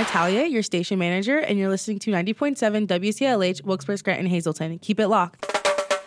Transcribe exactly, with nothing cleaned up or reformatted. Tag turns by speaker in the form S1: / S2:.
S1: Natalia, your station manager, and you're listening to ninety point seven W C L H, Wilkes-Barre, Scranton, Hazleton. Keep it locked.